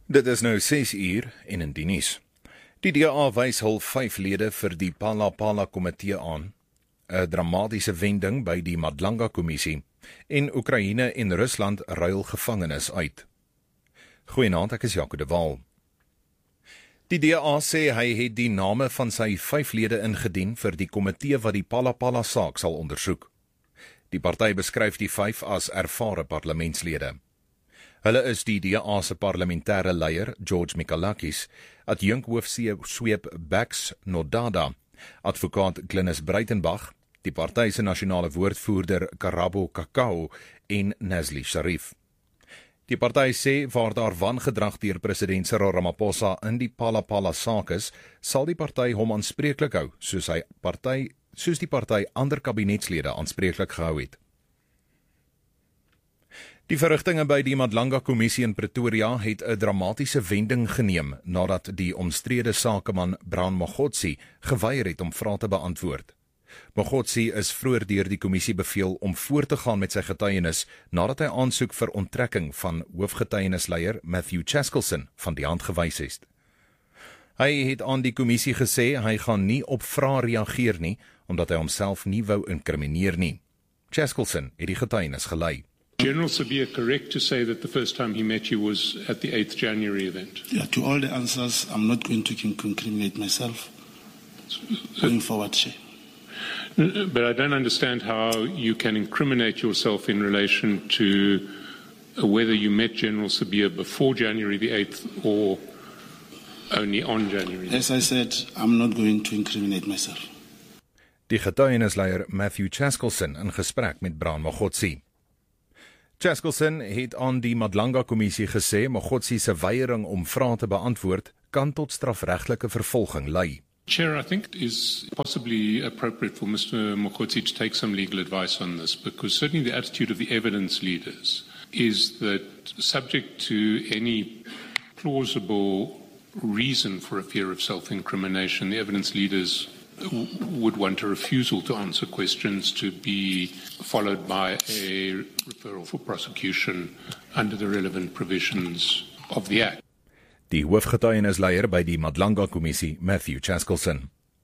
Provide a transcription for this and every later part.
Dit is nou 6 uur en in die nuus. Die DA wys hul 5 lede vir die Phala-Phala komitee aan, 'n dramatiese wending by die Madlanga-kommissie, en Oekraïne en Rusland ruil gevangenes uit. Goeienaand, ek is Jaco de Waal. Die DA sê hy het die name van sy 5 lede ingedien vir die komitee wat die Phala-Phala saak sal ondersoek. Die party beskryf die 5 as ervare parlementslede. Hulle is die DA se parlementêre leier, George Mikalakis, adjunk hoofsweep Bax Nodada, advokaat Glynis Breitenbach, die party se nasionale woordvoerder Karabo Kakao en Nazli Sharif. Die party sê waar daar wangedrag deur president Cyril Ramaphosa in die Phala-Phala saak is, sal die party hom aanspreeklik hou, soos die party ander kabinetslede aanspreeklik gehou het. Die verrigtinge by die Madlanga-kommissie in Pretoria het 'n dramatiese wending geneem nadat die omstrede sakeman Brown Mogotsi geweier het om vrae te beantwoord. Mogotsi is vroeër deur die kommissie beveel om voort te gaan met sy getuienis nadat hy aansoek vir onttrekking van hoofgetuienisleier Matthew Chaskalson van die hand gewys het. Hy het aan die kommissie gesê hy gaan nie op vrae reageer nie, omdat hy homself nie wou inkrimineer nie. Chaskalson het die getuienis gelei. General Sabia correct to say that the first time he met you was at the 8th January event? Yeah, to all the answers, I'm not going to incriminate myself. Going forward, Shay. But I don't understand how you can incriminate yourself in relation to whether you met General Sabia before January the 8th or only on January. As I said, I'm not going to incriminate myself. Die getuienisleier Matthew Chaskalson in gesprek met Brown Mogotsi. Chaskalson het aan die Madlanga-kommissie gesê Mogotsi se weiering om vrae te beantwoord kan tot strafregtelike vervolging lei. Chair, I think it is possibly appropriate for Mr. Mogotsi to take some legal advice on this, because certainly the attitude of the evidence leaders is that subject to any plausible reason for a fear of self-incrimination, the evidence leaders would want a refusal to answer questions to be followed by a referral for prosecution under the relevant provisions of the Act. Die hoofgetuienisleier by die Madlanga-kommissie, Matthew Chaskalson.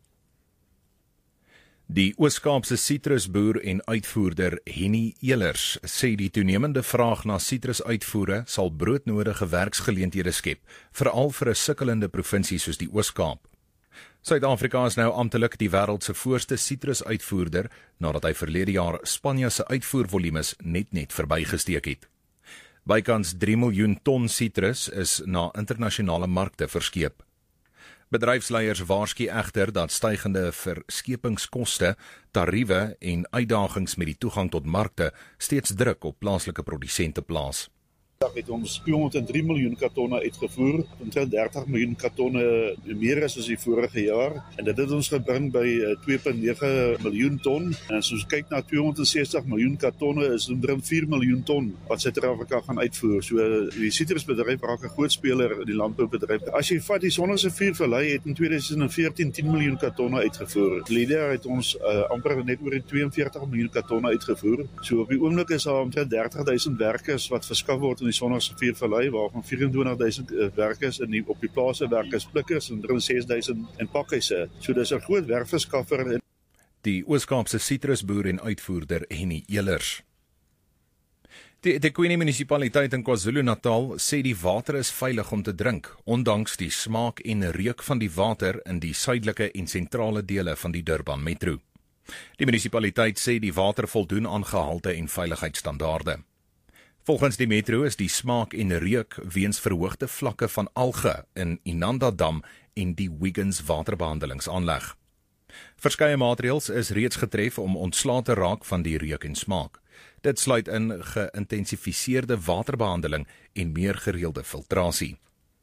Die Oos-Kaapse sitrusboer en uitvoerder Henny Elers sê die toenemende vraag na sitrusuitvoere sal broodnodige werksgeleenthede skep, veral vir 'n sukkelende provinsie soos die Oos-Kaap. Suid-Afrika is nou amptelik die wêreld se voorste sitrusuitvoerder nadat hy verlede jaar Spanje se uitvoervolumes net verbygesteek het. Bykans 3 miljoen ton sitrus is na internasionale markte verskeep. Bedryfsleiers waarsku egter dat stygende verskepingskoste, tariewe en uitdagings met die toegang tot markte steeds druk op plaaslike produsente plaas. Het ons 203 miljoen kartonne uitgevoer, omtrent 30 miljoen kartonne meer as die vorige jaar, en dit het ons gebring by 2,9 miljoen ton, en as ons kyk na 260 miljoen kartonne is omtrent 4 miljoen ton wat Suid-Afrika gaan uitvoer. So die sitrusbedryf raak 'n groot speler in die landboubedryf. As jy vat die Sonnesriviervallei het in 2014 10 miljoen kartonne uitgevoer. Verlede jaar het ons amper net oor 42 miljoen kartonne uitgevoer. So op die oomblik is daar omtrent 30,000 werkers wat verskaf word in die Sonnesriviervallei, waarvan 24,000 werkers op die plase werk as plikkers en 6,000 in pakhuise. So dis 'n groot werkverskaffer. Die Oos-Kaapse sitrusboer en uitvoerder Henny Elers. Die eThekwini munisipaliteit in KwaZulu-Natal sê die water is veilig om te drink, ondanks die smaak en reuk van die water in die suidelike en sentrale dele van die Durban metro. Die munisipaliteit sê die water voldoen aan gehalte en veiligheidsstandaarde. Volgens die metro is die smaak en reuk weens verhoogde vlakke van alge in Inanda Dam en die Wiggins waterbehandelingsaanleg. Verskeie maatreëls is reeds getref om ontslae te raak van die reuk en smaak. Dit sluit in geïntensifiseerde waterbehandeling en meer gereelde filtrasie.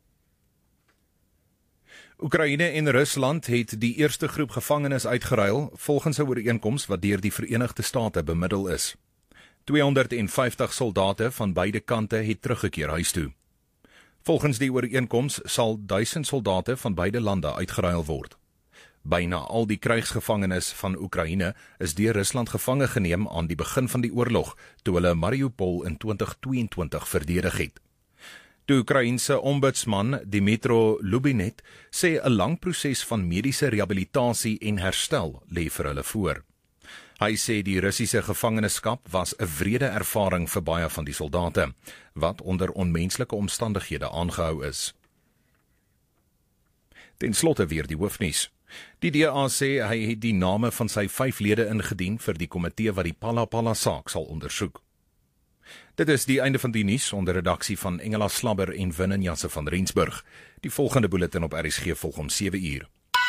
Oekraïne en Rusland het die eerste groep gevangenes uitgeruil volgens 'n ooreenkoms wat deur die Verenigde State bemiddel is. 250 soldate van beide kante het teruggekeer huis toe. Volgens die ooreenkoms sal 1000 soldate van beide lande uitgeruil word. Byna al die krygsgevangenes van Oekraïne is deur Rusland gevange geneem aan die begin van die oorlog, toe hulle Mariupol in 2022 verdedig het. Die Oekraïense ombudsman Dmytro Lubinet sê 'n lang proses van mediese rehabilitasie en herstel lê vir hulle voor. Hy sê die Russiese gevangenskap was 'n wrede ervaring vir baie van die soldate, wat onder onmenslike omstandighede aangehou is. Ten slotte weer die hoofnuus. Die DA sê hy het die name van sy 5 lede ingedien vir die komitee wat die Phala saak sal ondersoek. Dit is die einde van die nuus onder redaksie van Engela Slabber en Winnen Janse van Rensburg. Die volgende bulletin op RSG volg om 7 uur.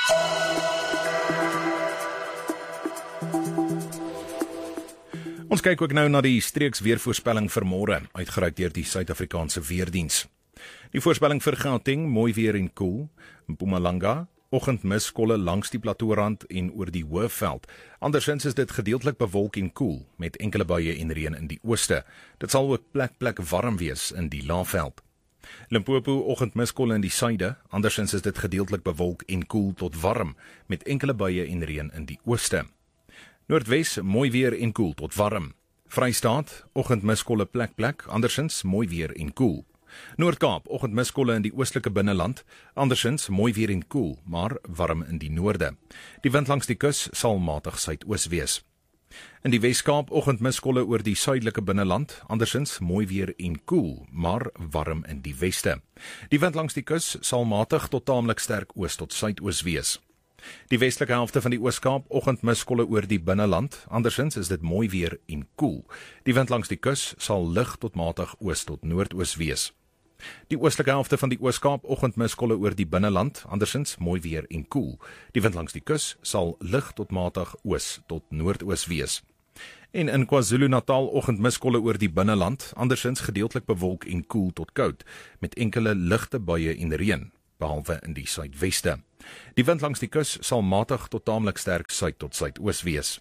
Ons kyk ook nou na die streeksweervoorspelling vir môre, uitgereik deur die Suid-Afrikaanse Weerdiens. Die voorspelling vir Gauteng, mooi weer en koel, Mpumalanga, oggendmiskolle langs die plateaurand en oor die Hoëveld. Andersins is dit gedeeltelik bewolk en koel, met enkele buie en reën in die ooste. Dit sal ook plek warm wees in die Laagveld. Limpopo, oggendmiskolle in die suide, andersins is dit gedeeltelik bewolk en koel tot warm, met enkele buie en reën in die ooste. Noordwes, mooi weer en koel tot warm. Vrystaat, oggendmiskolle plek, andersins mooi weer en koel. Noord-Kaap, oggendmiskolle in die oostelike binneland, andersins mooi weer en koel, maar warm in die noorde. Die wind langs die kus sal matig suidoos wees. In die Wes-Kaap, oggendmiskolle oor die suidelike binneland, andersins mooi weer en koel, maar warm in die weste. Die wind langs die kus sal matig tot taamlik sterk oos tot suidoos wees. Die westelike helfte van die Oos-Kaap, oggendmiskolle oor die binneland, andersins is dit mooi weer en koel. Die wind langs die kus sal lig tot matig oos tot noordoos wees. Die oostelike helfte van die Oos-Kaap, oggendmiskolle oor die binneland, andersins mooi weer en koel. Die wind langs die kus sal lig tot matig oos tot noordoos wees. En in KwaZulu-Natal, oggendmiskolle oor die binneland, andersins gedeeltelik bewolk en koel tot koud, met enkele ligte buie en reën, behalwe in die suidweste. Die wind langs die kus sal matig tot taamlik sterk suid tot suidoos wees.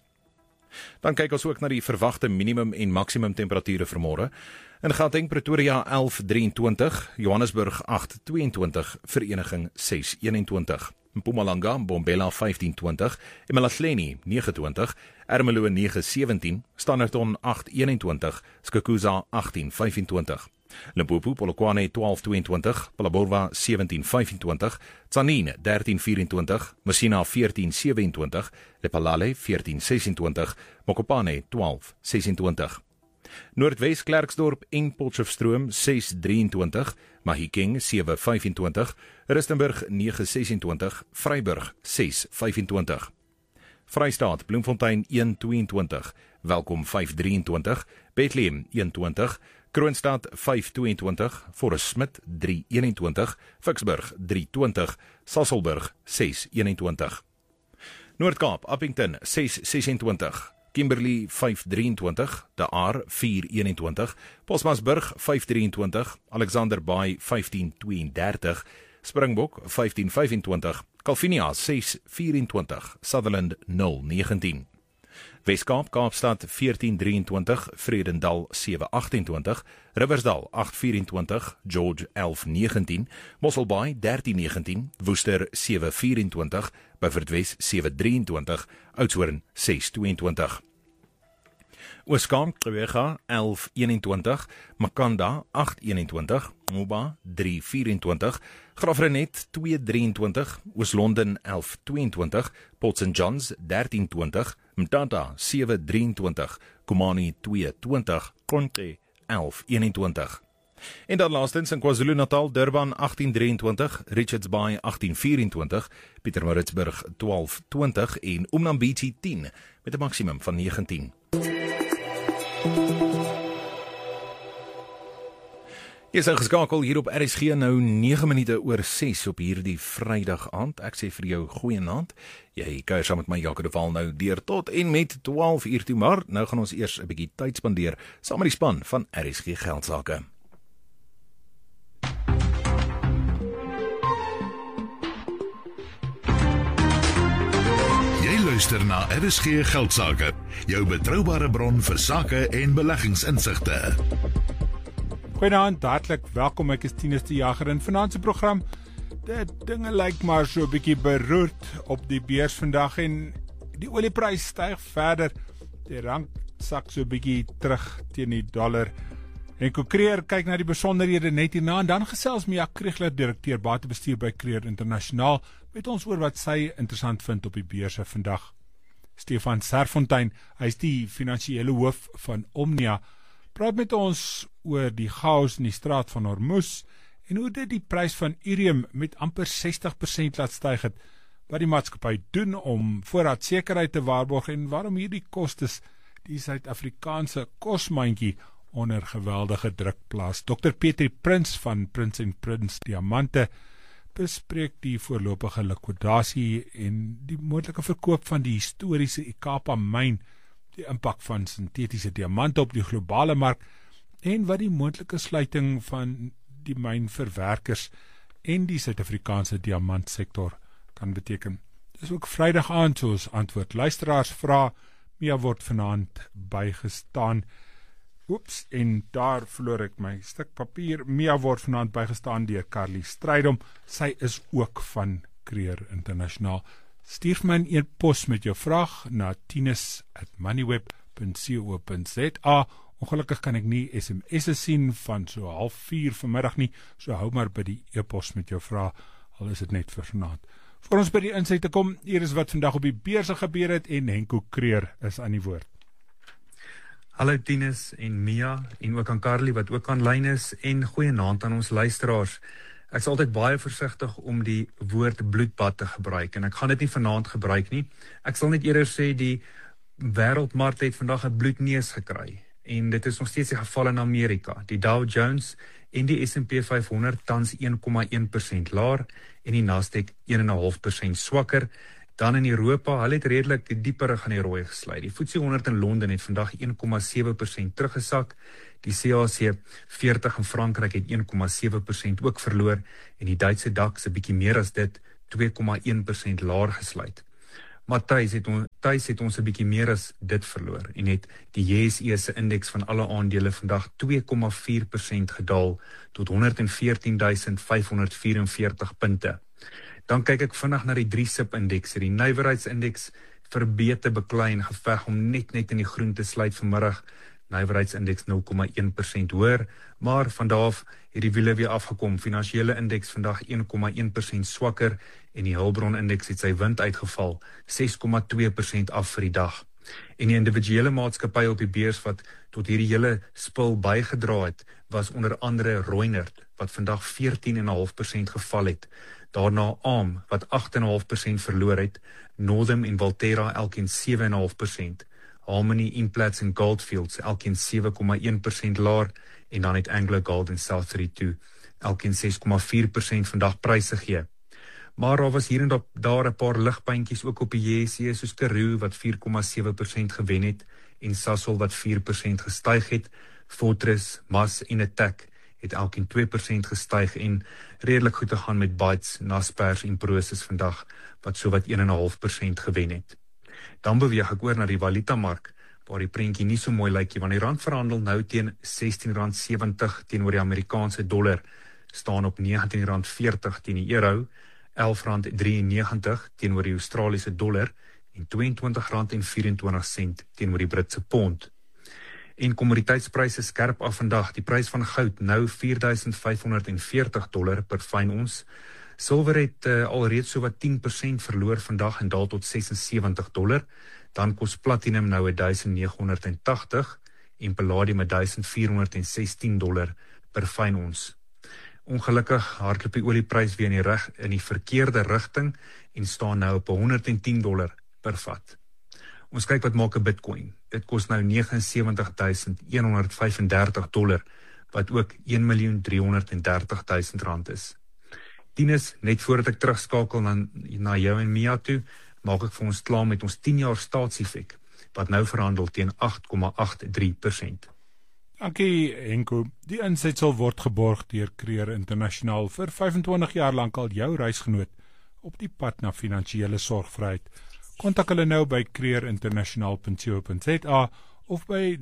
Dan kyk ons ook na die verwagte minimum en maksimum temperature vir môre. In Gauteng, Pretoria 11:23, Johannesburg 8:22, Vereniging 6:21. Mpumalanga, Mbombela 15:20, eMalahleni 9:20, Ermelo 9:17, Standerton 8:21, Skukuza 18:25. Limpopo, Polokwane 12:22, Phalaborwa 17:25, Tzaneen 13:24, Messina 14:27, Lephalale 14:26, Mokopane 12:26. Noordwes, Klerksdorp en Potchefstroom 6:23, Mahikeng 7:25, Rustenburg 9:26, Vryburg 6:25. Vrystaat, Bloemfontein 1:22, Welkom 5:23, Bethlehem 1:20, Kroonstad 5:22, Forest Smith 3:21, Vicksburg 3:20, Sasolburg 6:21. Noord-Kaap, Appington 6:26, Kimberley 5:23, De Aar 4:21, Posmasburg 5:23, Alexander Bay 15:32, Springbok 15:25, Calvinia 6:24, Sutherland 0:19. Wes-Kaap, Kaapstad 14:23, Vredendal 7:28, Riversdal 8:24, George 11:19, Mosselbaai 13:19, Woester 7:24, Beaufort Wes 7:23, Oudtshoorn 6:22. Oos-Kaap, Gqeberha 11:21, Makanda 8:21, Moba 3:24, Graaff-Reinet 2:23, Oos-London 11:22, Port St Johns 13:20, Mthatha 7:23, Komani 2:20, Konke 11:21. En dan laastens in KwaZulu-Natal, Durban 18:23, Richards Bay 18:24, Pietermaritzburg 12:20 en Umnambithi 10 met 'n maksimum van 19. Jy is ingeskakel hier op RSG nou 9 minute oor 6 op hierdie Vrydag aand. Ek sê vir jou goeienaand. Jy kuier saam met my Jaco de Waal nou deur tot en met 12 uur toe, maar nou gaan ons eers 'n bietjie tyd spandeer saam met die span van RSG Geldsaake. Jy luister na RSG Geldsaake, jou betroubare bron vir sake en beleggingsinsigte. Goeienaand, hartlik welkom, ek is Tinus de Jager in vanaand se program. Die dinge lyk maar so 'n bietjie beroerd op die beurs vandag en die olieprys styg verder. Die rand sak so 'n bietjie terug teen die dollar. Henko Creer kyk na die besonderhede net hierna en dan gesels Mia Kriegler, direkteur batebestuur by Creer Internasionaal, met ons oor wat sy interessant vind op die beurse vandag. Stefan Serfontein, hy is die finansiële hoof van Omnia, praat met ons oor die chaos in die straat van Hormuz en hoe dit die prys van urium met amper 60% laat styg het, wat die maatskappy doen om voorraadsekerheid te waarborg en waarom hierdie kostes die Suid-Afrikaanse kosmandjie onder geweldige druk plaas. Dr. Petri Prins van Prins & Prins Diamante bespreek die voorlopige likwidasie en die moontlike verkoop van die historiese Ikapa myn, die impak van sintetiese diamante op die globale mark en wat die moontlike sluiting van die mynverwerkers en die Suid-Afrikaanse diamantsektor kan beteken. Dis ook Vrydag aand soos antwoord luisteraars vra. Mia word vanaand bygestaan. Oeps, en daar verloor ek my stuk papier. Mia word vanaand bygestaan deur Carly Strydom. Sy is ook van Creer Internasionaal. Stuur my 'n e-pos met jou vraag na tinus@moneyweb.co.za. Ongelukkig kan ek nie SMS'e sien van so 3:30 vanmiddag nie, so hou maar by die e-pos met jou vraag, al is dit net vir vanaand. Voor ons by die insig te kom, hier is wat vandag op die beurse gebeur het en Henko Creer is aan die woord. Hallo Tinus en Mia en ook aan Carly wat ook aanlyn is en goeienaand aan ons luisteraars. Ek is altyd baie versigtig om die woord bloedbad te gebruik en ek gaan dit nie vanaand gebruik nie. Ek sal net eerder sê die wêreldmark het vandag 'n bloedneus gekry en dit is nog steeds die geval in Amerika. Die Dow Jones en die S&P 500 tans 1,1% laer en die Nasdaq 1,5% swakker. Dan in Europa, hulle het redelik dieper gaan die rooi gesluit. Die FTSE 100 in Londen het vandag 1,7% teruggesak. Die CAC 40 in Frankryk het 1,7% ook verloor en die Duitse DAX 'n bietjie meer as dit 2,1% laer gesluit. Maar Thys het ons 'n bietjie meer as dit verloor en het die JSE se indeks van alle aandele vandag 2,4% gedaal tot 114.544 punte. Dan kyk ek vinnig na die 3 SIP-indekse. Die nywerheidsindeks verbeter beklei en geveg om net in die groen te sluit vanmiddag. Nywerheidsindeks 0,1% hoër, maar van daar af het die wiele weer afgekom. Finansiële indeks vandag 1,1% swakker en die hulpbronindeks het sy wind uitgeval, 6,2% af vir die dag. En die individuele maatskappye op die beurs wat tot hierdie hele spil bygedra het, was onder andere Reunert, wat vandag 14,5% geval het. Daarna ARM, wat 8,5% verloor het, Northam en Valterra elkeen 7,5%, Harmony, Implats en Goldfields elkeen 7,1% laer, en dan het Anglo Gold en South32 elkeen 6,4% vandag pryse gegee. Maar daar was hier en daar 'n paar ligpuntjies ook op die JSE, soos Karoo wat 4,7% gewen het, en Sasol wat 4% gestyg het, Fortress, Mas en Attack het elkeen 2% gestyg en redelik goed te gaan met Bytes, Naspers en Prosus vandag wat sowat 1,5% gewen het. Dan beweeg ek oor na die valutamark waar die prentjie nie so mooi lyk nie, want die rand verhandel nou teen R16.70 teenoor die Amerikaanse dollar, staan op R19.40 teen die euro, R11.93 teenoor die Australiese dollar en R22.24 teenoor die Britse pond. En kommoditeitspryse skerp af vandag. Die prys van goud nou $4,540 per fyn ons. Silwer het alreeds sowat 10% verloor vandag en daal tot $76. Dan kos platinum nou $1,980 en palladium $1,416 per fyn ons. Ongelukkig hardloop die olieprys weer in die verkeerde rigting en staan nou op $110 per vat. Ons kyk wat maak 'n Bitcoin. Dit kos nou $79,135, wat ook $1,330,000 is. Tinus, net voordat ek terugskakel na jou en Mia toe, maak ek vir ons klaar met ons 10 jaar staatseffek, wat nou verhandel teen 8,83%. Dankie Henko. Die insetsel word geborg deur Creer Internasionaal, vir 25 jaar lank al jou reisgenoot op die pad na finansiële sorgvryheid. Kontak hulle nou by creerinternasionaal.co.za of by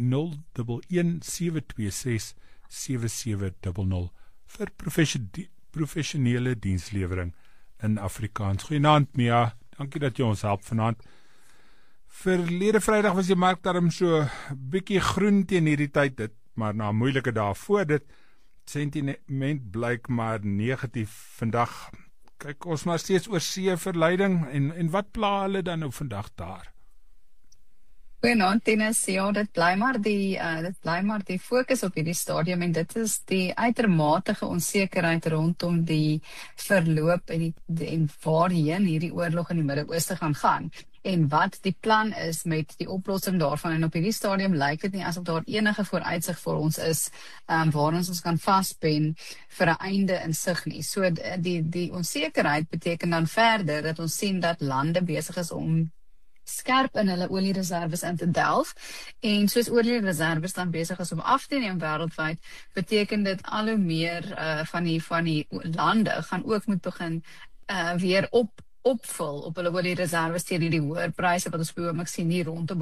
011-726-7700 vir professionele dienslewering in Afrikaans. Goeienaand Mia, dankie dat jy ons help vanaand. Verlede Vrydag was die mark daarom so bietjie groen teen hierdie tyd. Dit maar na 'n moeilike dae voor dit. Sentiment blyk maar negatief vandag. Kyk ons maar steeds oor see verleiding en wat pla hulle dan nou vandag daar? Goeienaand, Tinus. Ja, dit bly maar die fokus op hierdie stadium en dit is die uitermate onsekerheid rondom die verloop en waarheen hierdie oorlog in die Midde-Ooste gaan. En wat die plan is met die oplossing daarvan. En op hierdie stadium lyk dit nie asof daar enige vooruitsig vir ons is waar ons kan vaspen vir 'n einde in sig nie. So die onsekerheid beteken dan verder dat ons sien dat lande besig is om skerp in hulle oliereserwes in te delf en soos oliereserwes dan besig is om af te neem wêreldwyd, beteken dit al hoe meer van die lande gaan ook moet begin weer opvul op hulle oliereserwes teen hierdie hoër pryse wat ons behoorlik sien hier rondom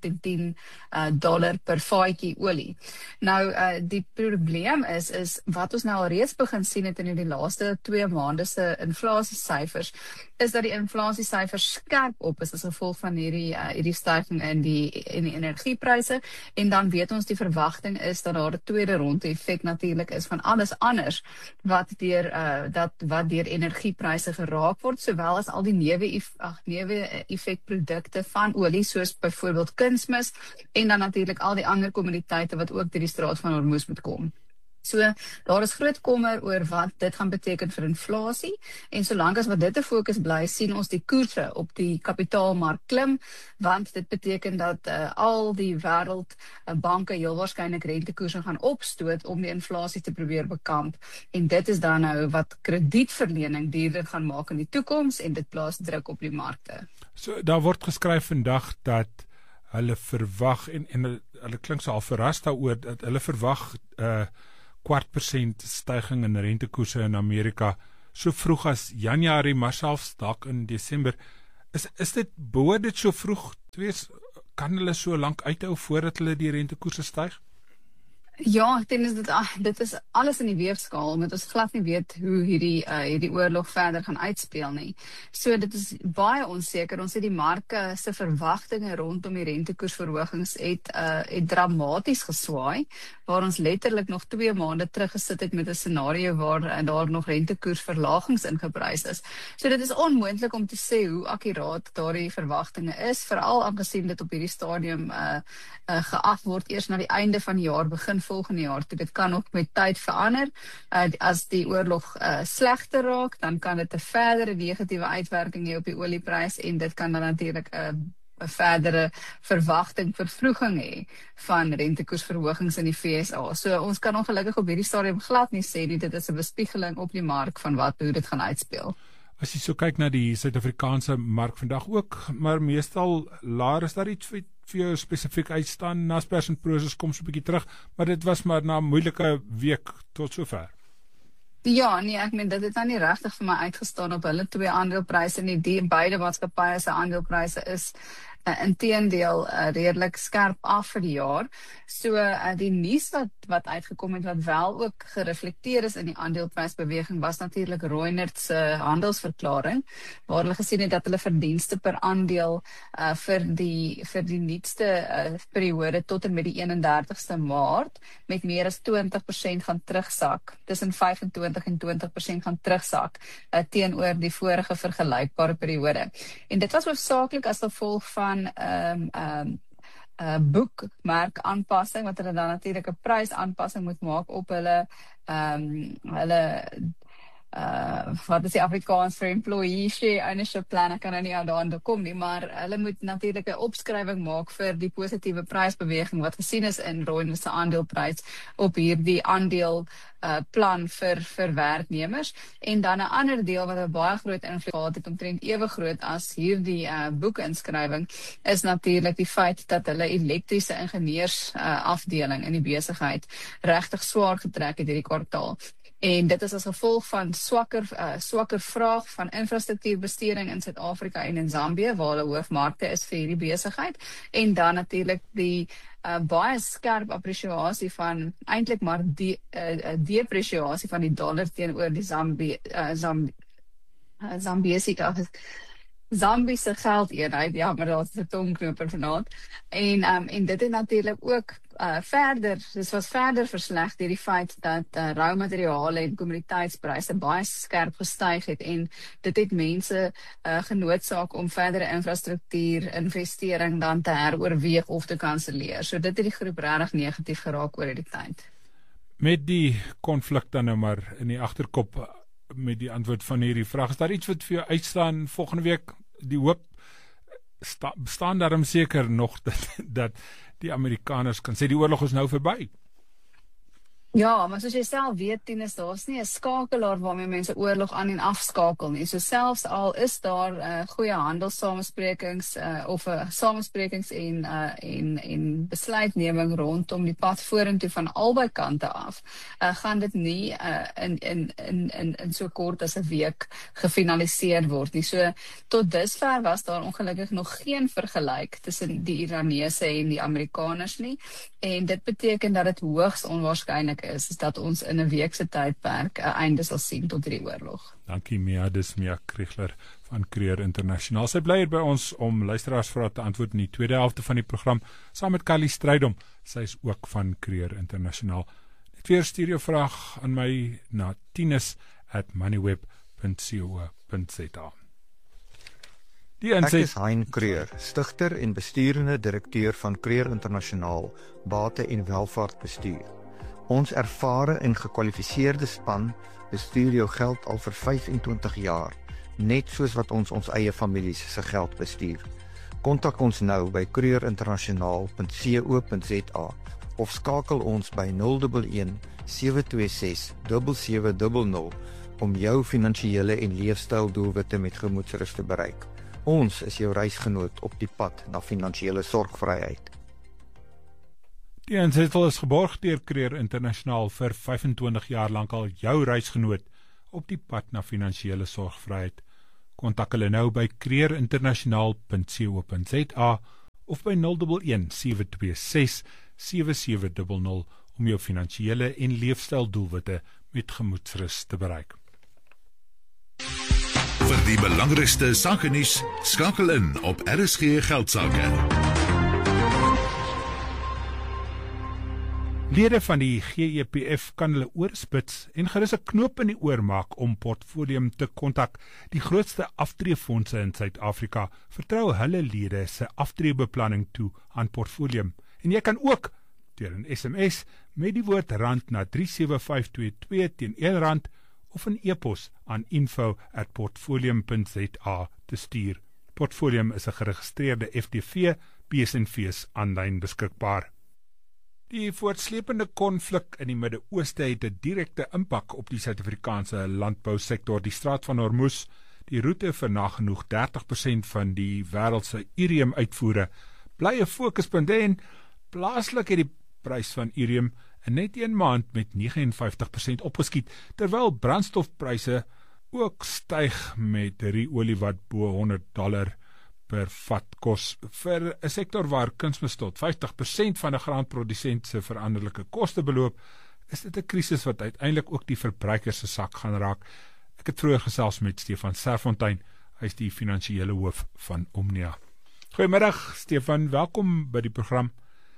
$110 per vaatjie olie. Nou die probleem is wat ons nou al reeds begin sien het in die laaste 2 maande se inflasiesyfers, is dat die inflasiesyfers skerp op is as gevolg van hierdie stygings in die energiepryse, en dan weet ons die verwagting is dat daar 'n tweede ronde effek natuurlik is van alles anders wat deur energiepryse geraak word, sowel as al die newe-effekprodukte van olie, soos byvoorbeeld kunsmis, en dan natuurlik al die ander kommoditeite wat ook deur die straat van Hormuz moet kom. So, daar is groot kommer oor wat dit gaan beteken vir inflasie, en solank as wat dit 'n fokus bly, sien ons die koerse op die kapitaalmark klim, want dit beteken dat al die wêreldbanke heel waarskynlik rentekoerse gaan opstoot om die inflasie te probeer bekamp, en dit is dan nou wat kredietverlening duurder gaan maak in die toekoms, en dit plaas druk op die markte. So, daar word geskryf vandag dat hulle verwag, en hulle klink so al verras daaroor, dat hulle verwag 0.25% styging in rentekoerse in Amerika so vroeg as Januarie, maar selfs dalk in Desember. Is dit behoort dit so vroeg te wees? Kan hulle so lank uithou voordat hulle die rentekoerse styg? Ja, ek dink dit is alles in die weegskaal, omdat ons glad nie weet hoe hierdie oorlog verder gaan uitspeel nie. So dit is baie onseker. Ons het die marke se verwagtinge rondom die rentekoersverhogings het dramaties geswaai, waar ons letterlik nog 2 maande terug gesit het met 'n scenario waar daar nog rentekoersverlagings ingeprys is. So dit is onmoontlik om te sê hoe akkuraat daardie verwagtinge is, veral aangesien dit op hierdie stadium geag word eers na die einde van die jaar, begin volgende jaar. Dit kan ook met tyd verander. As die oorlog slegter raak, dan kan dit 'n verdere negatiewe uitwerking hê op die olieprys, en dit kan dan natuurlik 'n verdere vervrugting hê van rentekoersverhogings in die FSA. So ons kan ongelukkig op hierdie stadium glad nie sê nie, dit is 'n bespiegeling op die mark van hoe dit gaan uitspeel. As jy so kyk na die Suid-Afrikaanse mark vandag ook, maar meestal laer, is daar iets vir jou spesifiek uitstaan. Naspers en Prosus kom so 'n bietjie terug, maar dit was maar na 'n moeilike week tot sover. Ja, nee, ek meen dit het nou nie regtig vir my uitgestaan op hulle 2 aandelepryse nie. Die beide maatskappye se aandelepryse is inteendeel redelik skerp af vir die jaar. So die nuus wat uitgekom het, wat wel ook gereflekteer is in die aandeleprysbeweging, was natuurlik Reunert se handelsverklaring, waar hulle gesien het dat hulle verdienste per aandeel vir die nuutste periode tot en met die 31ste Maart met meer as 20% gaan terugsak. Tussen 25 en 20% gaan terugsak teenoor die vorige vergelykbare periode. En dit was hoofsaaklik as gevolg van boekmerk aanpassing, wat hulle dan natuurlik 'n prysaanpassing moet maak op hulle wat is die Afrikaans vir employee share ownership plan, ek kan nou nie daaraan kom nie, maar hulle moet natuurlik 'n opskrywing maak vir die positiewe prysbeweging wat gesien is in Reunert se aandeelprys op hierdie aandeel plan vir werknemers, en dan 'n ander deel wat 'n baie groot invloed gehad het, omtrent ewe groot as hierdie boekinskrywing, is natuurlik die feit dat hulle elektriese ingenieurs afdeling in die besigheid regtig swaar getrek het hierdie kwartaal. En dit is as gevolg van swakker vraag van infrastruktuurbesteding in Suid-Afrika en in Zambië, waar hulle hoofmarkte is vir hierdie besigheid, en dan natuurlik die baie skerp appresiasie van, eintlik maar depresiasie van die dollar teenoor die Zambiese Zambiese geldeenheid, ja, maar dat is 'n tongknoper vanaand. En dit het natuurlik ook dit was verder versleg deur die feit dat roumateriale en kommoditeitspryse baie skerp gestyg het en dit het mense genoodsaak om verdere infrastruktuur investering dan te heroorweeg of te kanselleer. So dit het die groep regtig negatief geraak oor die tyd. Met die konflik dan nou maar in die agterkop met die antwoord van hierdie vraag, is daar iets wat vir jou uitstaan volgende week? Die hoop bestaan daarom seker nog dat die Amerikaners kan sê die oorlog is nou verby. Ja, maar soos jy self weet, Tinus, daar's nie 'n skakelaar waarmee mense oorlog aan en afskakel nie. So selfs al is daar goeie handelssamesprekings of samesprekings en besluitneming rondom die pad vorentoe van albei kante af, gaan dit nie in so kort as 'n week gefinaliseer word nie. So tot dusver was daar ongelukkig nog geen vergelyk tussen die Iranese en die Amerikaners nie. En dit beteken dat dit hoogs onwaarskynlik is dat ons in 'n week se tydperk 'n einde sal sien tot hierdie oorlog. Dankie Mia, dis Mia Kriegler van Creer Internasionaal. Sy bly hier by ons om luisteraarsvrae te antwoord in die tweede helfte van die program, saam met Kali Strydom. Sy is ook van Creer Internasionaal. Net weer stuur jou vraag aan my na tinus@moneyweb.co.za. Ek is Hein Creer, stigter en besturende direkteur van Creer Internasionaal, Bate en Welvaartbestuur. Ons ervare en gekwalifiseerde span bestuur jou geld al vir 25 jaar, net soos wat ons eie families se geld bestuur. Kontak ons nou by creerinternasionaal.co.za of skakel ons by 011 726 7700 om jou finansiële en leefstyldoelwitte met gemoedsrus te bereik. Ons is jou reisgenoot op die pad na finansiële sorgvryheid. Die insetting is geborg deur Creer Internasionaal vir 25 jaar lank al jou reisgenoot op die pad na finansiële sorgvryheid. Kontak hulle nou by creerinternasionaal.co.za of by 011 726 7700 om jou finansiële en leefstyldoelwitte met gemoedsrus te bereik. Vir die belangrikste sakenuus, skakel in op RSG Geldsaake. Lede van die GEPF kan hulle oorspits en gerus 'n knoop in die oor maak om Portfolium te kontak. Die grootste aftreefondse in Suid-Afrika vertrou hulle lede se aftreebeplanning toe aan Portfolium. En jy kan ook deur 'n SMS met die woord rand na 37522 teen R1 of 'n e-pos aan info@portfolium.za te stuur. Portfolium is 'n geregistreerde FTV, BSNV's aanlyn beskikbaar. Die voortsleepende konflik in die Midde-Ooste het 'n direkte impak op die Suid-Afrikaanse landbousektor. Die Straat van Hormuz, die roete vir nagenoeg 30% van die wêreld se urium-uitvoere, bly 'n fokuspunt en plaaslik het die prys van urium in net 1 maand met 59% opgeskiet, terwyl brandstofpryse ook styg met olie wat bo $100 per vat kos. Vir 'n sektor waar kunsmis tot 50% van 'n graanprodusent se veranderlike koste beloop, is dit 'n krisis wat uiteindelik ook die verbruiker se sak gaan raak. Ek het vroeër gesels met Stefan Serfontein, hy is die finansiële hoof van Omnia. Goeiemiddag Stefan, welkom by die program.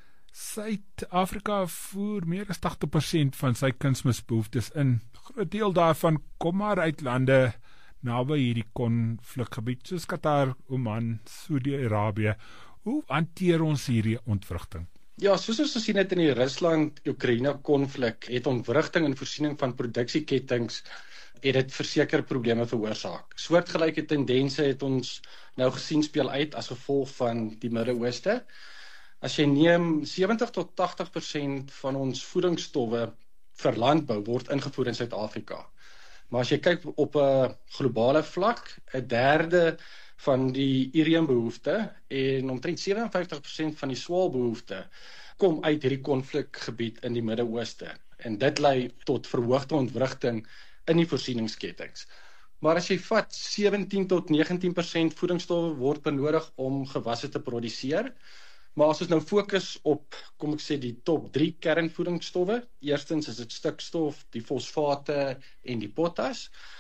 Suid-Afrika voer meer as 80% van sy kunsmisbehoeftes in. Groot deel daarvan kom maar uit lande naby hierdie konflikgebied soos Qatar, Oman, Saudi-Arabië. Hoe hanteer ons hierdie ontwrigting? Ja, soos ons gesien het in die Rusland-Oekraïne konflik, het ontwrigting en voorsiening van produksieketings het dit verseker probleme veroorsaak. Soortgelyke tendense het ons nou gesien speel uit as gevolg van die Midde-Ooste. As jy neem 70 tot 80% van ons voedingsstowwe vir landbou word ingevoer in Suid-Afrika. Maar as jy kyk op 'n globale vlak, 1/3 van die uriumbehoefte en omtrent 57% van die swaalbehoefte kom uit hierdie konflikgebied in die Midde-Ooste. En dit lei tot verhoogde ontwrigting in die voorsieningsketings. Maar as jy vat, 17 tot 19% voedingsstowwe word benodig om gewasse te produseer. Maar as ons nou fokus op, kom ek sê, die top 3 kernvoedingsstowwe, eerstens is dit stikstof, die fosfate en die potas,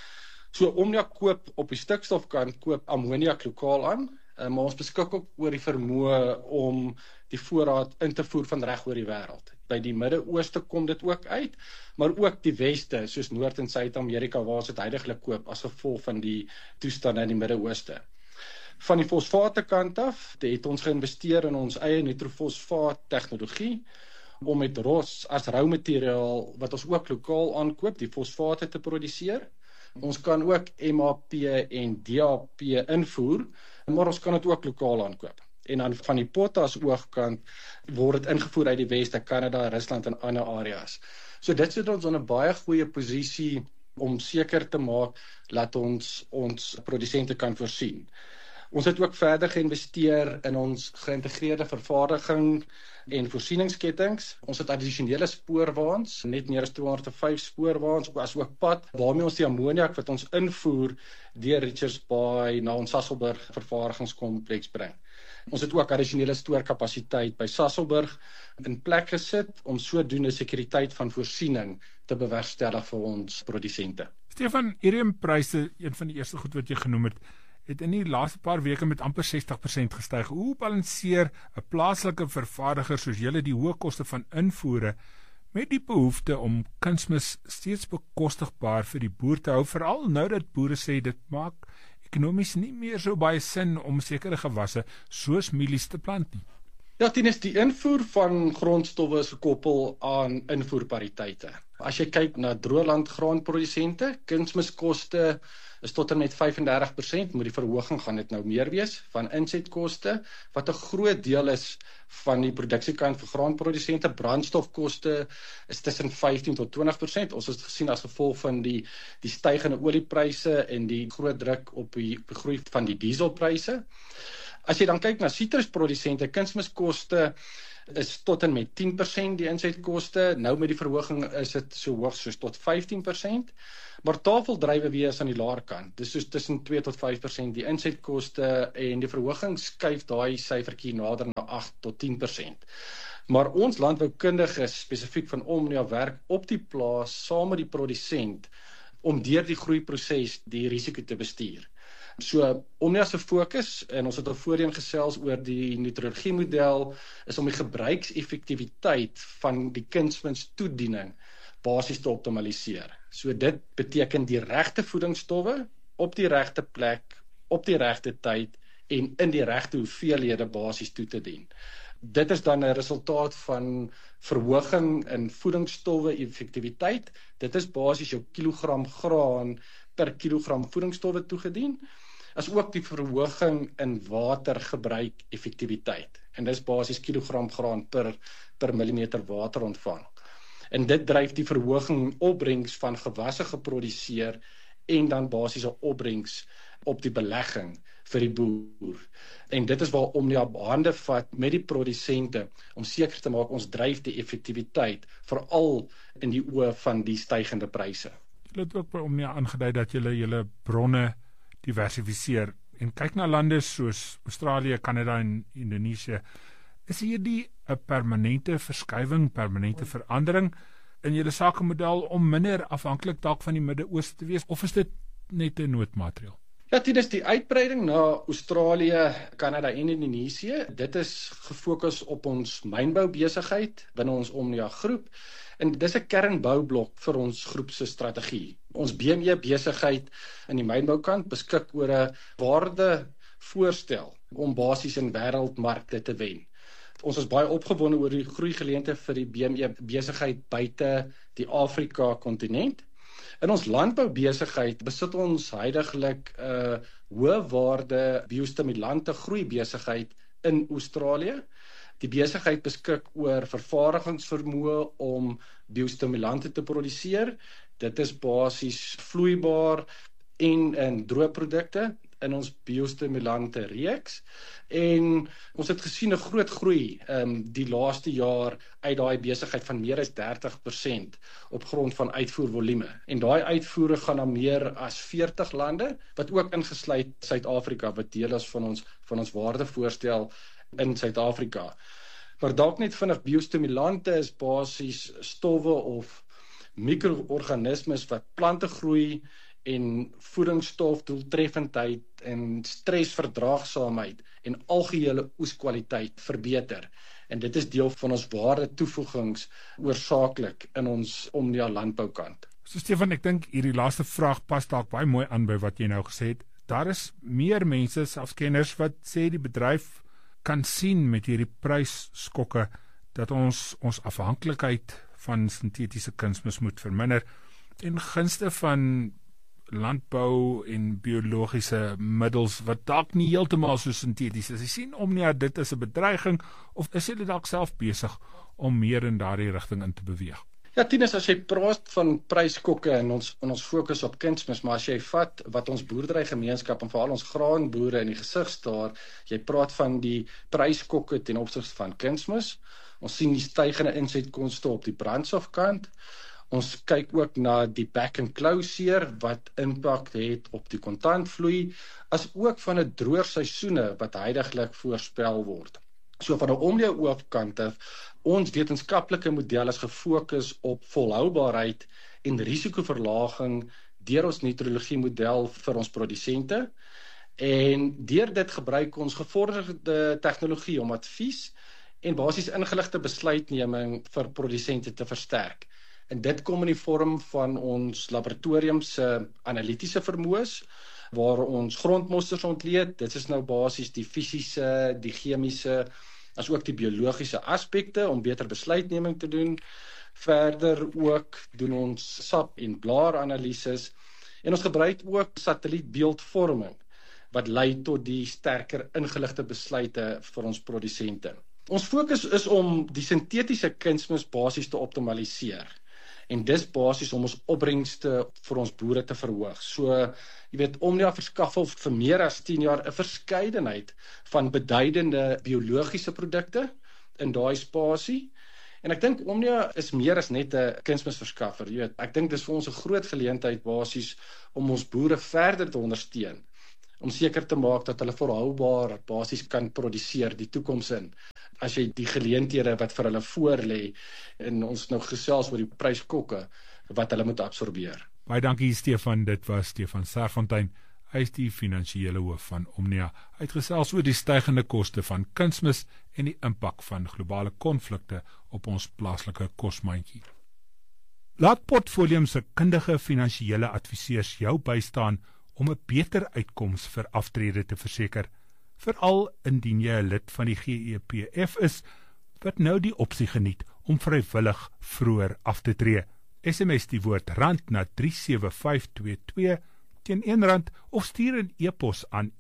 So Omnia koop op die stikstofkant koop ammoniak lokaal aan, maar ons beskik ook oor die vermoë om die voorraad in te voer van reg oor die wêreld. By die Midde-Ooste kom dit ook uit, maar ook die Weste, soos Noord- en Suid-Amerika, waar ons dit heidaglik koop as gevolg van die toestande in die Midde-Ooste. Van die fosfate kant af, het ons geïnvesteer in ons eie nitrofosfaat tegnologie, om met ros as roumateriaal, wat ons ook lokaal aankoop, die fosfate te produseer. Ons kan ook MAP en DAP invoer, maar ons kan dit ook lokaal aankoop. En dan van die potas oogkant word dit ingevoer uit die Weste, Kanada, Rusland en ander areas. So dit sit ons in 'n baie goeie posisie om seker te maak dat ons produsente kan voorsien. Ons het ook verder geïnvesteer in ons geïntegreerde vervaardiging en voorsieningskettings. Ons het addisionele spoorwaens, net meer as 205 spoorwaens, as ook pad, waarmee ons die ammoniak wat ons invoer deur Richards Bay na ons Sasolburg vervaardigingskompleks bring. Ons het ook addisionele stoorkapasiteit by Sasolburg in plek gesit om sodoende sekuriteit van voorsiening te bewerkstellig vir ons produsente. Stefan, iriumpryse, een van die eerste goed wat jy genoem het in die laaste paar weke met amper 60% gestyg. Hoe balanseer 'n plaaslike vervaardiger soos julle die hoë koste van invoere met die behoefte om kunsmis steeds bekostigbaar vir die boer te hou, veral nou dat boere sê dit maak ekonomies nie meer so baie sin om sekere gewasse soos mielies te plant nie? Ja, Tinus, die invoer van grondstowwe is gekoppel aan invoerpariteite. As jy kyk na droëland graanprodusente, kunsmiskoste is tot en met 35%, moet die verhoging gaan dit nou meer wees, van insetkoste, wat 'n groot deel is van die produksiekant vir graanprodusente. Brandstofkoste is tussen 15 tot 20%. Ons het gesien as gevolg van die stygende oliepryse en die groot druk op die groei van die dieselpryse. As jy dan kyk na sitrusprodusente, kunsmiskoste is tot en met 10% die insetkoste. Nou met die verhoging is dit so hoog soos tot 15%. Maar tafeldrywe weer is aan die laer kant. Dis soos tussen 2 tot 5% die insetkoste en die verhoging skuif daai syfertjie nader na 8 tot 10%. Maar ons landboukundiges spesifiek van Omnia werk op die plaas saam met die produsent om deur die groeiproses die risiko te bestuur. So Omnia se fokus, en ons het al voorheen gesels oor die nitrologiemodel, is om die gebruikseffektiwiteit van die kunsmis toediening basies te optimaliseer. So dit beteken die regte voedingsstowwe op die regte plek, op die regte tyd en in die regte hoeveelhede basies toe te dien. Dit is dan 'n resultaat van verhoging in voedingsstowwe effektiwiteit. Dit is basies jou kilogram graan per kilogram voedingsstowwe toegedien, as ook die verhoging in watergebruik effektiwiteit. En dis basies kilogram graan per millimeter water ontvang. En dit dryf die verhoging opbrengs van gewasse geproduseer en dan basies 'n opbrengs op die belegging vir die boer. En dit is waar Omnia hande vat met die produsente om seker te maak ons dryf die effektiwiteit, veral in die oë van die stygende pryse. Julle het ook by Omnia aangedui dat julle bronne diversifiseer en kyk na lande soos Australië, Kanada en Indonesië. Is hierdie 'n permanente verskywing, permanente verandering in julle sakemodel om minder afhanklik dalk van die Midde-Ooste te wees, of is dit net 'n noodmaatreël? Ja, dit is die uitbreiding na Australië, Kanada en Indonesië. Dit is gefokus op ons mynboubesigheid binne ons Omnia groep. En dis 'n kernboublok vir ons groep se strategie. Ons BME besigheid in die mynboukant beskik oor 'n waardevoorstel om basies in wêreldmarkte te wen. Ons is baie opgewonde oor die groeigeleenthede vir die BME besigheid buite die Afrika kontinent. In ons landboubesigheid besit ons heidaglik 'n hoë waarde biostimulante groeibesigheid in Australië. Die besigheid beskik oor vervaardigingsvermoë om biostimulante te produseer. Dit is basies vloeibaar en droë produkte in ons biostimulante reeks. En ons het gesien 'n groot groei die laaste jaar uit daai besigheid van meer as 30% op grond van uitvoervolume. En daai uitvoere gaan na meer as 40 lande, wat ook ingesluit Suid-Afrika, wat deel is van ons waardevoorstel in Suid-Afrika. Maar dalk net vinnig, biostimulante is basies stowwe of mikroorganismes wat plante groei en voedingsstof, doeltreffendheid en stresverdraagsaamheid en algehele oeskwaliteit verbeter. En dit is deel van ons waarde toevoegings oorsaaklik in ons Omnia landboukant. So Stefan, ek dink hierdie laaste vraag pas dalk baie mooi aan by wat jy nou gesê het. Daar is meer mense, selfs kenners, wat sê die bedryf kan sien met hierdie prysskokke dat ons afhanklikheid van sintetiese kunsmis moet verminder en gunste van landbou en biologiese middels wat dalk nie heeltemal so sinteties is. Jy sien Omnia dit is 'n bedreiging of is julle dalk self besig om meer in daardie rigting in te beweeg? Ja, Tinus, as jy praat van pryskokke en ons fokus op kunsmis, maar as jy vat wat ons boerderygemeenskap en veral ons graanboere in die gesig staar, jy praat van die pryskokke ten opsigte van kunsmis. Ons sien die stygende insetkoste op die brandstofkant. Ons kyk ook na die back and closure wat impak het op die kontantvloei, as ook van 'n droër seisoene wat heidaglik voorspel word. So van 'n Omnia oogkant af, ons wetenskaplike model is gefokus op volhoubaarheid en risikoverlaging deur ons nutrologie model vir ons produsente. En deur dit gebruik ons gevorderde tegnologie om advies en basies ingeligte besluitneming vir produsente te versterk. En dit kom in die vorm van ons laboratorium se analitiese vermoëns, waar ons grondmonsters ontleed. Dit is nou basies die fisiese, die chemiese, as ook die biologiese aspekte om beter besluitneming te doen. Verder ook doen ons sap- en blaaranalises en ons gebruik ook satellietbeeldvorming wat lei tot die sterker ingeligte besluite vir ons produsente. Ons fokus is om die sintetiese kunsmis basies te optimaliseer. En dis basies om ons opbrengste vir ons boere te verhoog. So, jy weet, Omnia verskaf vir meer as 10 jaar 'n verskeidenheid van beduidende biologiese produkte in daai spasie. En ek dink Omnia is meer as net 'n kunsmisverskaffer. Jy weet, ek dink dis vir ons 'n groot geleentheid basies om ons boere verder te ondersteun, om seker te maak dat hulle volhoubaar basies kan produseer die toekoms in. As jy die geleenthede wat vir hulle voorlê en ons nou gesels oor die pryskokke wat hulle moet absorbeer. Baie dankie Stefan, dit was Stefan Serfontein. Hy is die finansiële hoof van Omnia. Hy het gesels oor die stygende koste van kunsmis en die impak van globale konflikte op ons plaaslike kosmandjie. Laat Portfolium se kundige finansiële adviseurs jou bystaan om 'n beter uitkoms vir aftrede te verseker, veral indien jy 'n lid van die GEPF is, wat nou die opsie geniet om vrywillig vroeër af te tree. SMS die woord rand na 37522 teen R1 of stuur 'n e-pos aan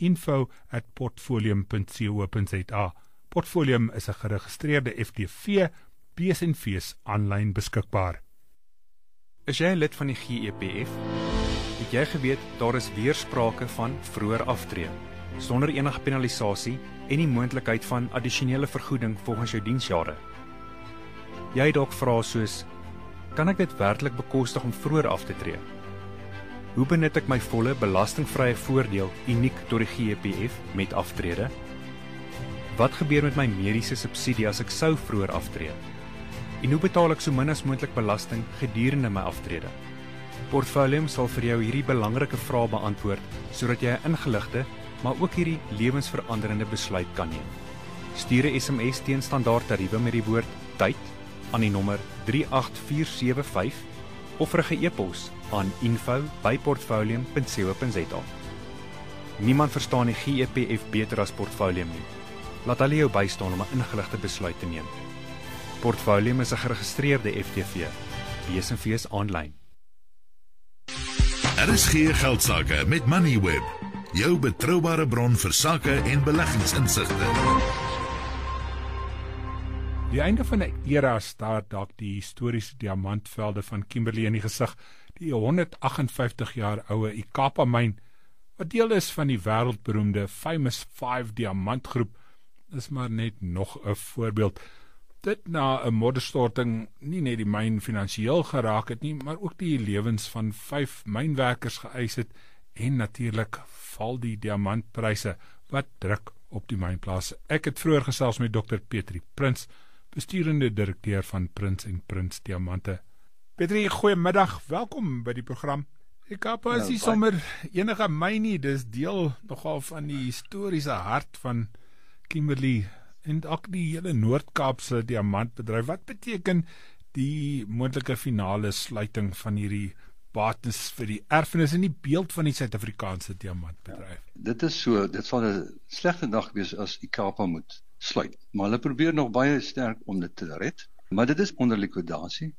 info@portfolium.co.za. Portfolium is 'n geregistreerde FTV, besenfees aanlyn beskikbaar. Is jy 'n lid van die GEPF? Het jy geweet daar is weersprake van vroeër aftree, sonder enige penalisasie en die moontlikheid van addisionele vergoeding volgens jou diensjare? Jy het dalk vrae soos, kan ek dit werklik bekostig om vroeër af te tree? Hoe benut ek my volle belastingvrye voordeel uniek tot die GEPF met aftrede? Wat gebeur met my mediese subsidie as ek sou vroeër aftree? En hoe betaal ek so min as moontlik belasting gedurende my aftrede? Portfolium sal vir jou hierdie belangrike vrae beantwoord, sodat jy 'n ingeligte, maar ook hierdie lewensveranderende besluit kan neem. Stuur 'n SMS teen standaardtariewe met die woord tyd aan die nommer 38475 of rig 'n e-pos aan info@portfolium.co.za. Niemand verstaan die GEPF beter as Portfolium nie. Laat hulle jou bystaan om 'n ingeligte besluit te neem. Portfolium is 'n geregistreerde FTV, besenfees aanlyn. RSG Geldsaake met Moneyweb, jou betroubare bron vir sake en beleggingsinsigte. Die einde van 'n era staar dalk die historiese diamantvelde van Kimberley in die gesig, die 158 jaar oue Ikapa myn, wat deel is van die wêreldberoemde Famous 5 diamantgroep, is maar net nog 'n voorbeeld. Dit na 'n modderstorting nie net die myn finansiëel geraak het nie, maar ook die lewens van 5 mynwerkers geëis het en natuurlik val die diamantpryse wat druk op die mynplaas. Ek het vroeër gesels met Dr. Petri Prins, besturende direkteur van Prins & Prins Diamante. Petri, goeiemiddag, welkom by die program. Die Kaap is nie sommer enige myn nie, dis deel nogal van die historiese hart van Kimberley en ook die hele Noord-Kaapse diamantbedryf. Wat beteken die moontlike finale sluiting van hierdie bates vir die erfenis en die beeld van die Suid-Afrikaanse diamantbedryf? Dit sal 'n slegte dag wees as ICAPA moet sluit. Maar hulle probeer nog baie sterk om dit te red. Maar dit is onder likwidasie.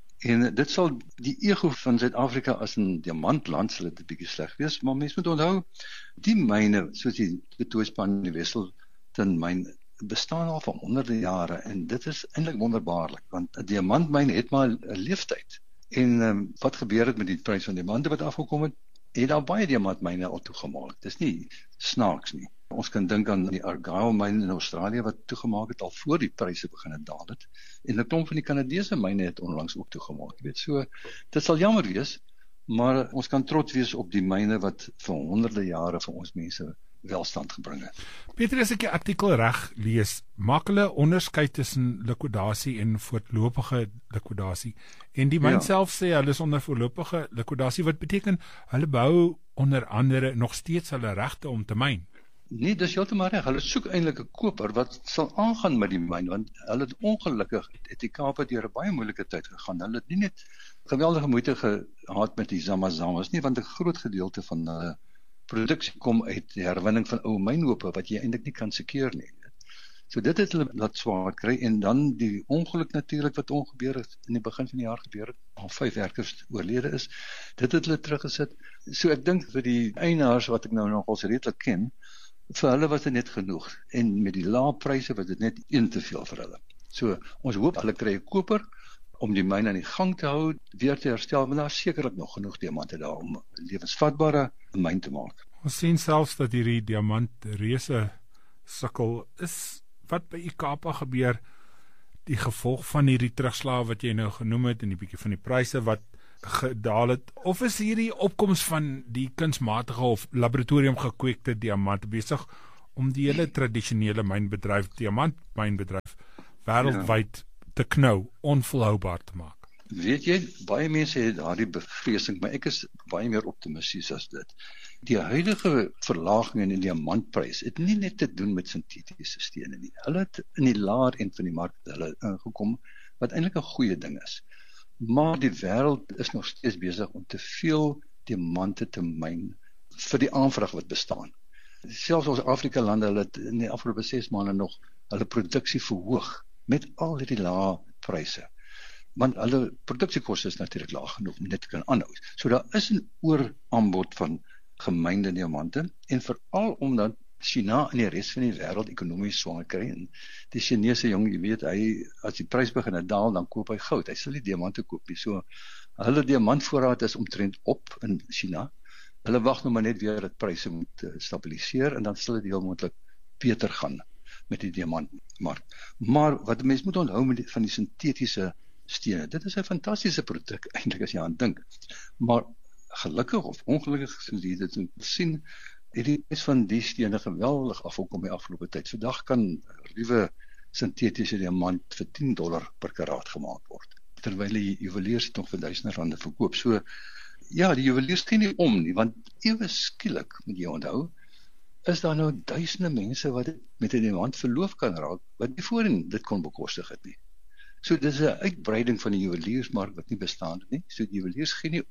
En dit sal die ego van Suid-Afrika as 'n diamantland sal dit 'n bietjie sleg wees. Maar mense moet onthou, die myne, soos die Betoespan, die Wesselton myn, bestaan al van honderde jare. En dit is eintlik wonderbaarlik, want 'n diamantmyn het maar 'n leeftyd. En wat gebeur het met die prys van diamante wat afgekom het? Het daar baie diamantmyne al toegemaak. Dis nie snaaks nie. Ons kan dink aan die Argyle myn in Australië wat toegemaak het al voor die pryse begin daal het. En 'n klomp van die Kanadese myne het onlangs ook toegemaak. Jy weet, so dit sal jammer wees, maar ons kan trots wees op die myne wat vir honderde jare vir ons mense welstand gebring het. Pieter, as ek die artikel reg lees, maak hulle onderskeid tussen likwidasie en voorlopige likwidasie. En die myn self sê hulle is onder voorlopige likwidasie, wat beteken hulle behou onder andere nog steeds hulle regte om te myn. Nee, dis heeltemal reg. Hulle soek eintlik 'n koper wat sal aangaan met die myn, want hulle het ongelukkig het die Kaap deur 'n baie moeilike tyd gegaan. Hulle het nie net geweldige moeite gehad met die zamazamas nie, want 'n groot gedeelte van hulle produksie kom uit die herwinning van ou mynhope wat jy eintlik nie kan sekeer nie. So dit het hulle laat swaar kry, en dan die ongeluk natuurlik wat ongebeur het in die begin van die jaar gebeur het, al 5 werkers oorlede is. Dit het hulle teruggesit. So ek dink vir die eienaars wat ek nou nogals redelik ken, vir hulle was dit net genoeg, en met die lae pryse was dit net een te veel vir hulle. So ons hoop hulle kry 'n koper om die myn aan die gang te hou, weer te herstel, want daar is sekerlik nog genoeg diamante daar om 'n lewensvatbare myn te maak. Ons sien selfs dat hierdie diamantreuse sukkel. Is wat by ICAPA gebeur die gevolg van hierdie terugslag wat jy nou genoem het en die bietjie van die pryse wat gedaal het, of is hierdie opkoms van die kunsmatige of laboratorium gekweekte diamant besig om die hele tradisionele mynbedryf, diamantmynbedryf wêreldwyd te knou, onvolhoubaar te maak? Weet jy, baie mense het daardie bevreesing, maar ek is baie meer optimisties as dit. Die huidige verlaging in die diamantprys het nie net te doen met sintetiese stene nie. Hulle het in die laer end van die mark hulle ingekom, wat eintlik 'n goeie ding is. Maar die wêreld is nog steeds besig om te veel diamante te myn vir die aanvraag wat bestaan. Selfs ons Afrika lande, hulle het in die afgelope 6 maande nog hulle produksie verhoog met al hierdie lae pryse. Want hulle produksiekoste is natuurlik laag genoeg om dit te kan aanhou. So daar is 'n ooraanbod van gemynde diamante, en veral omdat China en die res van die wêreld ekonomies swaar kry, en die Chinese jong, jy weet, as die prys begin daal, dan koop hy goud, hy sal nie diamante koop nie. So hulle diamantvoorraad is omtrent op in China. Hulle wag nou maar net weer dat pryse moet stabiliseer, en dan sal dit heel moontlik beter gaan met die diamantmark. Maar wat mense moet onthou van die sintetiese stene, dit is 'n fantastiese produk eintlik as jy aan dink. Maar gelukkig of ongelukkig, soos jy dit sien, het die prys van die stene geweldig afgekom die afgelope tyd. Vandag kan ruwe sintetiese diamant vir $10 per karaat gemaak word, terwyl die juweliers dit nog vir R1000 verkoop. So ja, die juweliers gee nie om nie, want ewe skielik, moet jy onthou, is daar nou duisende mense wat met 'n diamant verloof kan raak, wat nie voorheen dit kon bekostig het nie. So dis 'n uitbreiding van die juweliersmark wat nie bestaan het nie. So die juweliers gee nie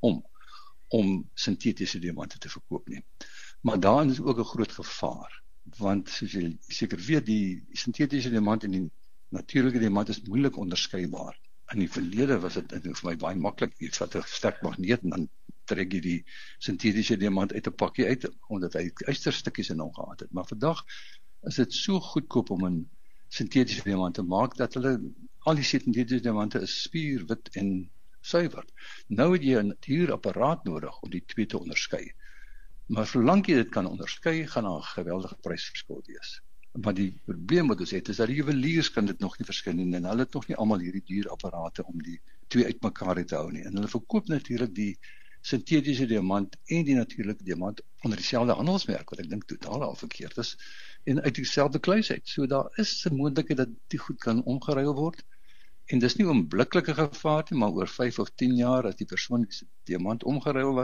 om sintetiese diamante te verkoop nie. Maar daarin is ook 'n groot gevaar, want soos jy seker weet, die sintetiese diamant en die natuurlike diamant is moeilik onderskeibaar. In die verlede was dit vir my baie maklik. Jy vat 'n sterk magneet en dan trek jy die sintetiese diamant uit 'n pakkie uit, omdat hy ysterstukkies in hom gehad het. Maar vandag is dit so goedkoop om 'n sintetiese diamant te maak, dat hulle, al die sintetiese diamante is spierwit en suiwer. Nou het jy 'n duur apparaat nodig om die twee te onderskei. Maar solank jy dit kan onderskei, gaan daar 'n geweldige prysverskil wees. Maar die probleem wat ons het, is dat die juweliers kan dit nog nie verskyn nie, en hulle het nog nie almal hierdie duur apparate om die twee uitmekaar te hou nie. En hulle verkoop natuurlik die sintetiese diamant en die natuurlike diamant onder dieselfde handelsmerk, wat ek dink totaal al verkeerd is, en uit dieselfde kluis uit. So daar is 'n moontlikheid dat die goed kan omgeruil word. En dis nie 'n onmiddellike gevaar nie, maar oor 5 of 10 jaar, as die persoon die diamant omgeruil was,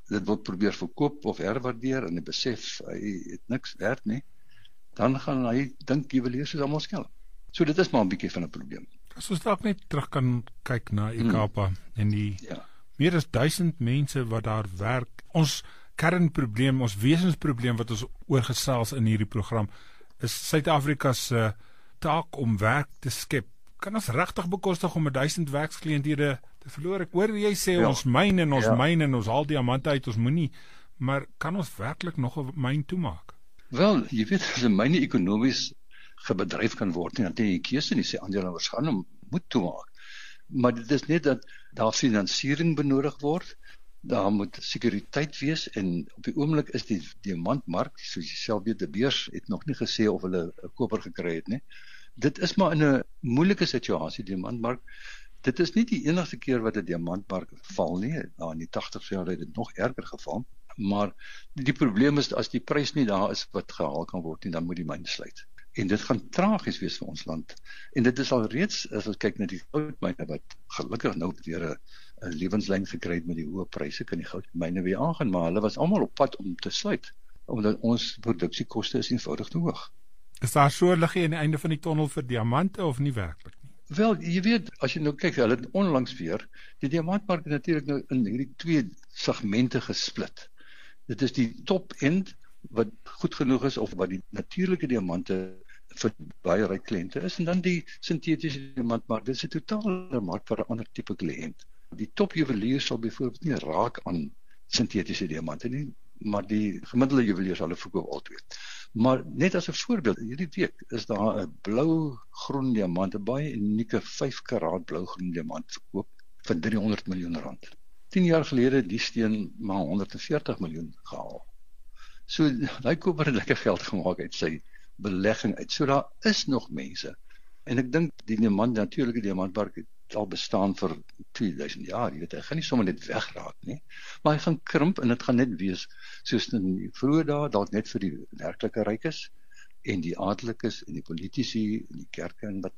dit word probeer verkoop of herwaardeer en hy besef hy het niks werd nie, dan gaan hy dink juweliers is almal skelm. So dit is maar 'n bietjie van 'n probleem. As ons dalk net terug kan kyk na Ikapa en die meer as 1000 mense wat daar werk. Ons kernprobleem, ons wesensprobleem wat ons oorgesels in hierdie program is Suid-Afrika se taak om werk te skep. Kan ons regtig bekostig om 1000 werksgeleenthede te verloor? Ek hoor jy sê ons myn en ons myn en ons haal diamante uit, ons moenie, maar kan ons werklik nog 'n myn toemaak? Wel, jy weet, as 'n myn ekonomies gebedryf kan word, dan het jy 'n keuse nie, sê aandeelhouers gaan hom moet toemaak. Maar dit is net dat daar finansiering benodig word, daar moet sekuriteit wees, en op die oomblik is die diamantmark, soos jy self weet, die beurs het nog nie gesê of hulle 'n koper gekry het nie. Dit is maar in 'n moeilike situasie, die diamantmark. Dit is nie die enigste keer wat 'n diamantmark val nie, in die 80s jaar het dit nog erger geval, maar die probleem is, as die prys nie daar is wat gehaal kan word nie, dan moet die myn sluit. En dit gaan tragies wees vir ons land. En dit is al reeds, as ons kyk na die goudmyne, wat gelukkig nou weer 'n lewenslyn gekry het met die hoë pryse, kan die goudmyne weer aangaan, maar hulle was almal op pad om te sluit, omdat ons produksiekoste is eenvoudig te hoog. Is daar so liggie aan die einde van die tonnel vir diamante of nie werklik nie? Wel, jy weet, as jy nou kyk, hulle het onlangs weer, die diamantmark natuurlik nou in hierdie 2 segmente gesplit. Dit is die top-end, wat goed genoeg is, of wat die natuurlike diamante vir baie ryk kliënte is, en dan die sintetiese diamantmark, dit is 'n totale mark vir 'n ander tipe kliënt. Die topjuweliers sal byvoorbeeld nie raak aan sintetiese diamante nie, maar die gemiddelde juwelier sal hulle verkoop altyd. Maar net as 'n voorbeeld, hierdie week is daar 'n blou-groen diamant, 'n baie unieke 5 karaat blou-groen diamant verkoop vir R300 miljoen. 10 jaar gelede het die steen maar 140 miljoen gehaal. So daai koper het lekker geld gemaak uit sy belegging uit. So daar is nog mense. En ek dink die natuurlike diamantmark het al bestaan vir 2000 jaar, jy weet, hy gaan nie sommer net wegraak nie, maar hy gaan krimp en dit gaan net wees soos in die vroeë dae, dalk net vir die werklike rykes en die adelikes en die politici en die kerke en wat